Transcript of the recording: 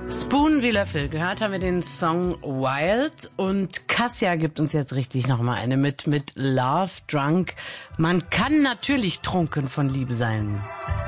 Spoon wie Löffel. Gehört haben wir den Song Wild und Kassia gibt uns jetzt richtig nochmal eine mit Love Drunk. Man kann natürlich trunken von Liebe sein.